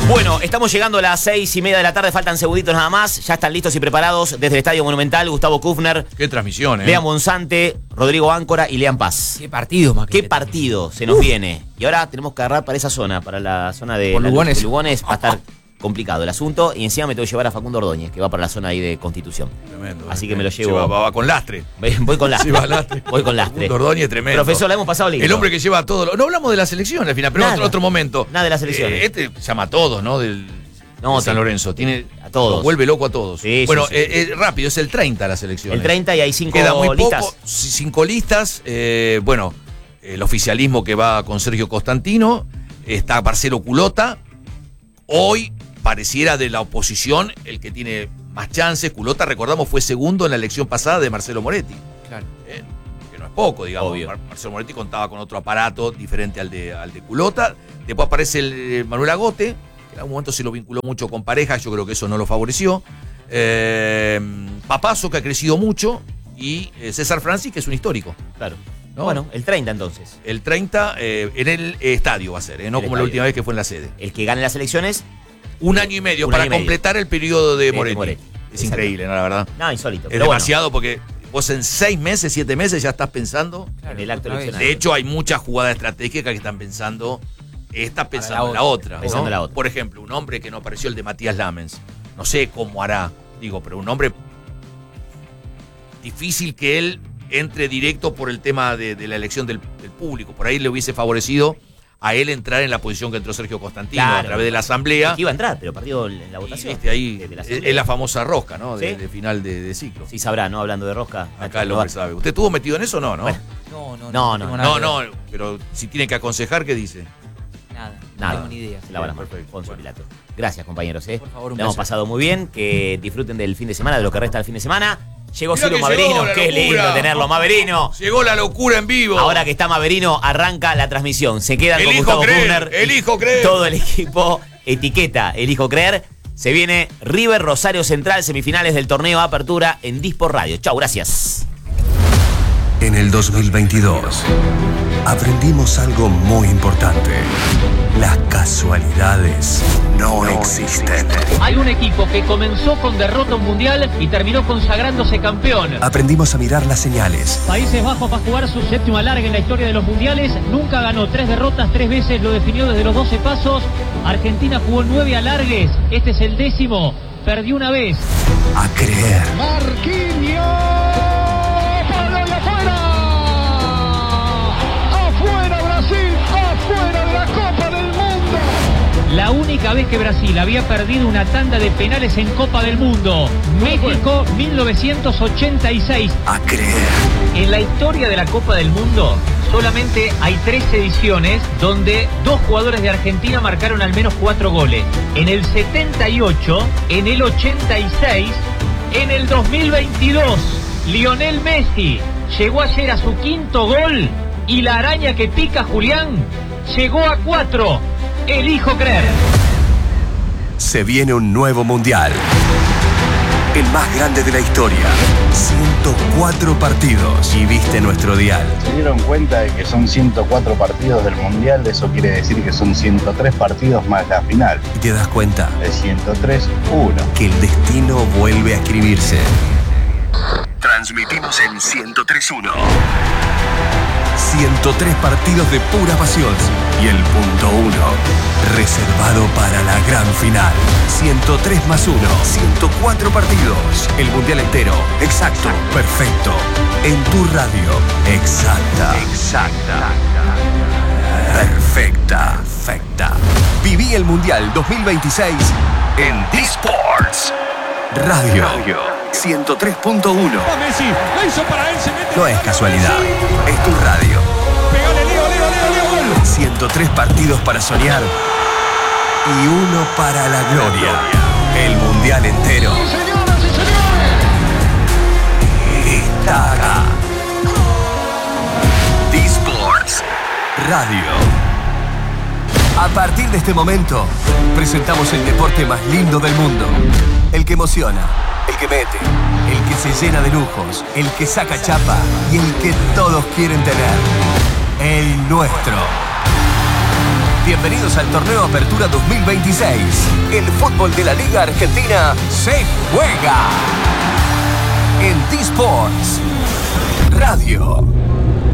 Bueno, estamos llegando a las 6:30 de la tarde, faltan segunditos nada más. Ya están listos y preparados desde el Estadio Monumental Gustavo Kufner. Qué transmisión, Lean Monsante, Rodrigo Áncora y Lean Paz. Qué partido, más Qué partido se nos viene. Y ahora tenemos que agarrar para esa zona, para la zona de Lugones. Lugones. Va a estar complicado el asunto. Y encima me tengo que llevar a Facundo Ordóñez, que va para la zona ahí de Constitución. Tremendo. Así que me lo llevo. Va con lastre. Voy con lastre. Sí, va lastre. Voy con lastre. Facundo Ordóñez, tremendo. Profesor, la hemos pasado lindo. El hombre que lleva todo. No hablamos de la selección al final, pero otro momento. Nada de la selección. Este llama a todos, ¿no? De San Lorenzo. Tiene a todos. Los vuelve loco a todos. Sí, bueno, sí. rápido, es el 30 la selección. El 30 y hay 5 Queda muy listas. poco, 5 listas. Bueno, el oficialismo que va con Sergio Costantino. Está Marcelo Culota. Hoy pareciera de la oposición el que tiene más chances. Culota, recordamos, fue segundo en la elección pasada de Marcelo Moretti. Claro. Que no es poco, digamos. Obvio. Marcelo Moretti contaba con otro aparato diferente al de Culota. Después aparece el Manuel Agote, que en algún momento se lo vinculó mucho con pareja. Yo creo que eso no lo favoreció. Papazo, que ha crecido mucho. Y César Francis, que es un histórico. Claro. ¿No? Bueno, el 30 entonces. El 30 en el estadio va a ser, no El como la estadio. última vez que fue en la sede. El que gane las elecciones. Un año y medio Un para año y medio. completar el periodo de De Moretti. Moretti. Es Exacto. increíble, ¿no? La verdad. No, insólito. Es pero demasiado porque vos en 6 meses, 7 meses ya estás pensando. En el acto otra vez. eleccionario. De hecho, hay muchas jugadas estratégicas que están pensando. Está pensando la en la otra. Pensando ¿no? en la otra. Por ejemplo, un hombre que no apareció, el de Matías Lamens. No sé cómo hará, digo, pero un hombre difícil que él entre directo por el tema de la elección del público. Por ahí le hubiese favorecido a él entrar en la posición que entró Sergio Costantino Claro. a través de la asamblea. Que iba a entrar, pero perdió en la Y, votación. viste, ahí Desde la es asamblea. la famosa rosca, ¿no? ¿Sí? De final de ciclo. Sí sabrá, ¿no? Hablando de rosca. Acá el hombre sabe. ¿Usted estuvo metido en eso o no? Bueno, No, No, tengo No, nada que no, pero si tiene que aconsejar, ¿qué dice? ver. Nada. Nada. No tengo ni idea. Se lavan las manos. Perfecto. Poncio Bueno. Pilato. Gracias, compañeros. Por favor, un Le hemos placer. pasado muy bien. Que disfruten del fin de semana, de lo que resta del fin de semana. Llegó Mirá Ciro que Maverino. llegó la Qué locura. lindo tenerlo, Maverino. Llegó la locura en vivo. Ahora que está Maverino, arranca la transmisión. Se quedan con Elijo Gustavo creer, Kufner. elijo creer. Todo el equipo etiqueta Elijo Creer. Se viene River Rosario Central, semifinales del torneo Apertura en Dispor Radio. Chau, gracias. En el 2022 aprendimos algo muy importante. Las casualidades no existen. Hay un equipo que comenzó con derrota mundial y terminó consagrándose campeón. Aprendimos a mirar las señales. Países Bajos va a jugar su séptimo alargue en la historia de los mundiales. Nunca ganó 3 derrotas, 3 veces lo definió desde los 12 pasos. Argentina jugó 9 alargues. Este es el 10º. Perdió una vez. A creer. La única vez que Brasil había perdido una tanda de penales en Copa del Mundo. México 1986. A creer. En la historia de la Copa del Mundo solamente hay 3 ediciones donde 2 jugadores de Argentina marcaron al menos 4 goles. En el 78, en el 86, en el 2022. Lionel Messi llegó ayer a su 5º gol y la araña que pica Julián llegó a 4. Elijo creer. Se viene un nuevo mundial. El más grande de la historia. 104 partidos. Y viste nuestro dial. Se dieron cuenta de que son 104 partidos del Mundial, eso quiere decir que son 103 partidos más la final. Y te das cuenta De 103, 1. que el destino vuelve a escribirse. Transmitimos en 103.1. 103 partidos de pura pasión. Y el punto 1, reservado para la gran final. 103 más 1, 104 partidos. El mundial entero. Exacto, perfecto. En tu radio. Exacta. Perfecta. Viví el mundial 2026 en D-Sports Radio 103.1. No es casualidad, es tu radio. 103 partidos para soñar y uno para la gloria. El mundial entero está acá. D-Sports Radio. A partir de este momento, presentamos el deporte más lindo del mundo. El que emociona, el que mete, el que se llena de lujos, el que saca chapa y el que todos quieren tener. El nuestro. Bienvenidos al torneo Apertura 2026. El fútbol de la Liga Argentina se juega en D-Sports Radio.